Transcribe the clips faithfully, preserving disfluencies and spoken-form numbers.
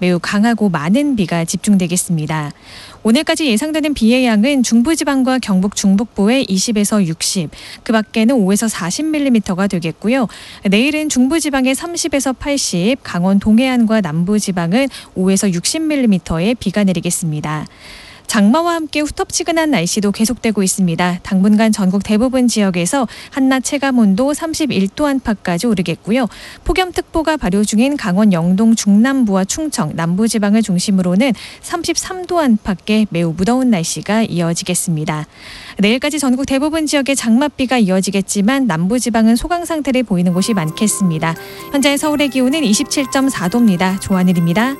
매우 강하고 많은 비가 집중되겠습니다. 오늘까지 예상되는 비의 양은 중부지방과 경북 중북부에 이십에서 육십, 그 밖에는 오에서 사십 밀리미터가 되겠고요. 내일은 중부지방에 삼십에서 팔십, 강원 동해안과 남부지방은 오에서 육십 밀리미터의 비가 내리겠습니다. 장마와 함께 후텁지근한 날씨도 계속되고 있습니다. 당분간 전국 대부분 지역에서 한낮 체감온도 삼십일 도 안팎까지 오르겠고요. 폭염특보가 발효 중인 강원 영동 중남부와 충청, 남부지방을 중심으로는 삼십삼 도 안팎의 매우 무더운 날씨가 이어지겠습니다. 내일까지 전국 대부분 지역에 장맛비가 이어지겠지만 남부지방은 소강 상태를 보이는 곳이 많겠습니다. 현재 서울의 기온은 이십칠 점 사 도입니다. 조하늘입니다.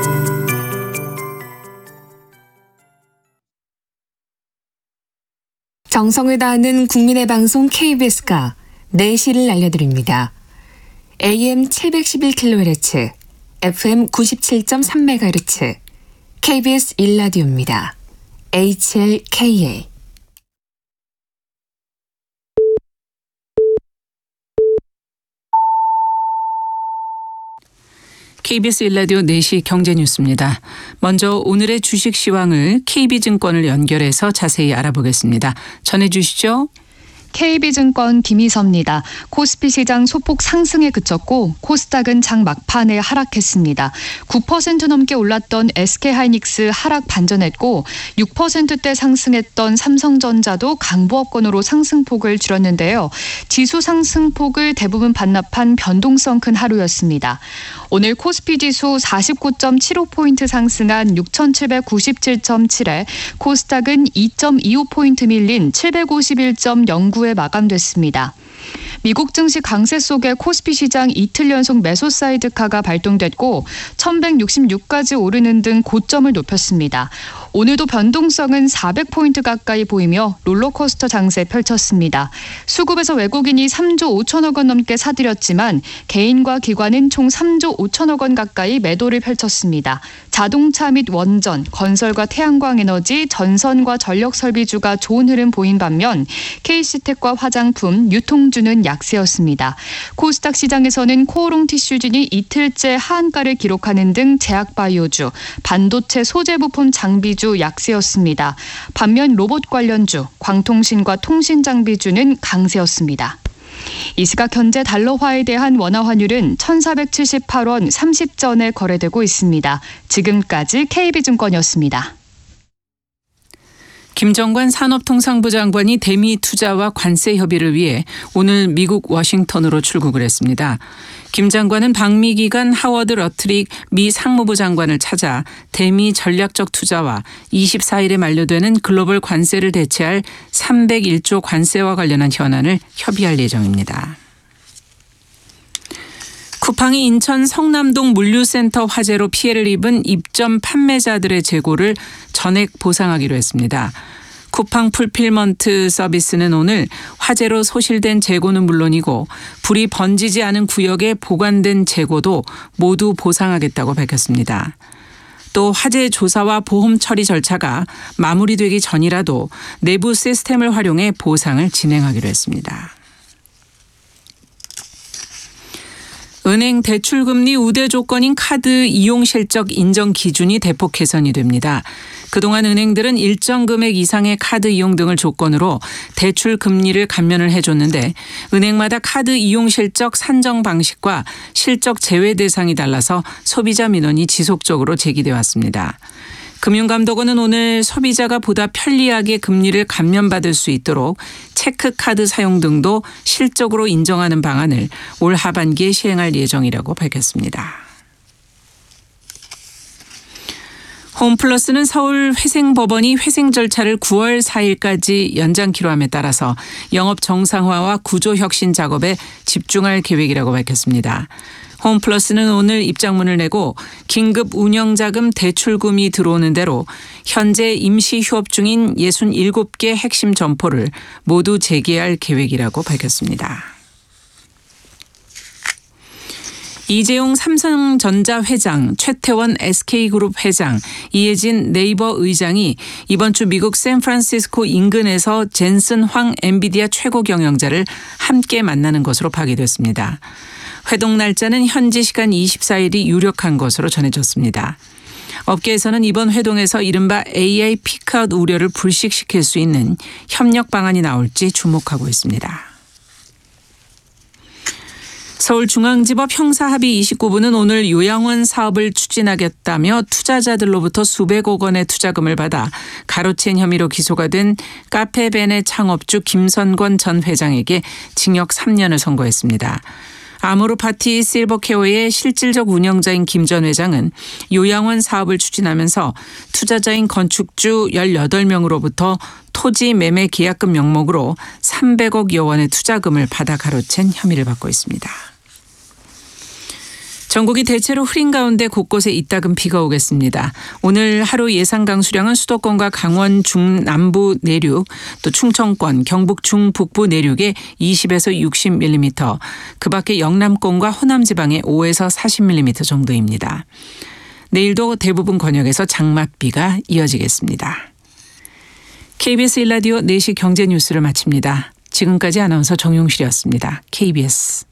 정성을 다하는 국민의 방송 케이비에스가 네 시를 알려드립니다. 에이엠 칠백십일 킬로헤르츠, 에프엠 구십칠 점 삼 메가헤르츠, 케이비에스 일 라디오입니다. 에이치엘케이에이. 케이비에스 일 라디오 네 시 경제뉴스입니다. 먼저 오늘의 주식 시황을 케이비증권을 연결해서 자세히 알아보겠습니다. 전해주시죠. 케이비증권 김희섭입니다. 코스피 시장 소폭 상승에 그쳤고 코스닥은 장 막판에 하락했습니다. 구 퍼센트 넘게 올랐던 에스케이하이닉스 하락 반전했고 육 퍼센트대 상승했던 삼성전자도 강보합권으로 상승폭을 줄였는데요. 지수 상승폭을 대부분 반납한 변동성 큰 하루였습니다. 오늘 코스피 지수 사십구 점 칠오 포인트 상승한 육천칠백구십칠 점 칠에 코스닥은 이 점 이오 포인트 밀린 칠백오십일 점 영구에 마감됐습니다. 미국 증시 강세 속에 코스피 시장 이틀 연속 메소사이드카가 발동됐고 천백육십육까지 오르는 등 고점을 높였습니다. 오늘도 변동성은 사백 포인트 가까이 보이며 롤러코스터 장세 펼쳤습니다. 수급에서 외국인이 삼조 오천억 원 넘게 사들였지만 개인과 기관은 총 삼조 오천억 원 가까이 매도를 펼쳤습니다. 자동차 및 원전, 건설과 태양광 에너지, 전선과 전력 설비주가 좋은 흐름 보인 반면 케이씨텍과 화장품, 유통주는 약세였습니다. 코스닥 시장에서는 코오롱 티슈진이 이틀째 하한가를 기록하는 등 제약바이오주, 반도체 소재 부품 장비주 약세였습니다. 반면 로봇 관련주, 광통신과 통신장비주는 강세였습니다. 이 시각 현재 달러화에 대한 원화 환율은 천사백칠십팔 원 삼십 전에 거래되고 있습니다. 지금까지 케이비증권이었습니다. 김정관 산업통상부 장관이 대미 투자와 관세 협의를 위해 오늘 미국 워싱턴으로 출국을 했습니다. 김 장관은 방미 기간 하워드 러트릭 미 상무부 장관을 찾아 대미 전략적 투자와 이십사 일에 만료되는 글로벌 관세를 대체할 삼백일 조 관세와 관련한 현안을 협의할 예정입니다. 쿠팡이 인천 성남동 물류센터 화재로 피해를 입은 입점 판매자들의 재고를 전액 보상하기로 했습니다. 쿠팡 풀필먼트 서비스는 오늘 화재로 소실된 재고는 물론이고 불이 번지지 않은 구역에 보관된 재고도 모두 보상하겠다고 밝혔습니다. 또 화재 조사와 보험 처리 절차가 마무리되기 전이라도 내부 시스템을 활용해 보상을 진행하기로 했습니다. 은행 대출금리 우대 조건인 카드 이용 실적 인정 기준이 대폭 개선이 됩니다. 그동안 은행들은 일정 금액 이상의 카드 이용 등을 조건으로 대출 금리를 감면을 해줬는데 은행마다 카드 이용 실적 산정 방식과 실적 제외 대상이 달라서 소비자 민원이 지속적으로 제기돼 왔습니다. 금융감독원은 오늘 소비자가 보다 편리하게 금리를 감면받을 수 있도록 체크카드 사용 등도 실적으로 인정하는 방안을 올 하반기에 시행할 예정이라고 밝혔습니다. 홈플러스는 서울 회생법원이 회생 절차를 구월 사일까지 연장키로 함에 따라서 영업 정상화와 구조혁신 작업에 집중할 계획이라고 밝혔습니다. 홈플러스는 오늘 입장문을 내고 긴급 운영자금 대출금이 들어오는 대로 현재 임시 휴업 중인 육십칠 개 핵심 점포를 모두 재개할 계획이라고 밝혔습니다. 이재용 삼성전자 회장, 최태원 에스케이그룹 회장, 이해진 네이버 의장이 이번 주 미국 샌프란시스코 인근에서 젠슨 황 엔비디아 최고 경영자를 함께 만나는 것으로 파악됐습니다. 회동 날짜는 현지 시간 이십사 일이 유력한 것으로 전해졌습니다. 업계에서는 이번 회동에서 이른바 에이아이 피크아웃 우려를 불식시킬 수 있는 협력 방안이 나올지 주목하고 있습니다. 서울중앙지법 형사합의 이십구 부는 오늘 요양원 사업을 추진하겠다며 투자자들로부터 수백억 원의 투자금을 받아 가로챈 혐의로 기소가 된 카페벤의 창업주 김선권 전 회장에게 징역 삼 년을 선고했습니다. 아모르파티 실버케어의 실질적 운영자인 김 전 회장은 요양원 사업을 추진하면서 투자자인 건축주 열여덟 명으로부터 토지 매매 계약금 명목으로 삼백억여 원의 투자금을 받아 가로챈 혐의를 받고 있습니다. 전국이 대체로 흐린 가운데 곳곳에 이따금 비가 오겠습니다. 오늘 하루 예상 강수량은 수도권과 강원 중남부 내륙, 또 충청권, 경북 중북부 내륙에 이십에서 육십 밀리미터, 그 밖에 영남권과 호남 지방에 오에서 사십 밀리미터 정도입니다. 내일도 대부분 권역에서 장맛비가 이어지겠습니다. 케이비에스 일 라디오 네 시 경제 뉴스를 마칩니다. 지금까지 아나운서 정용실이었습니다. 케이비에스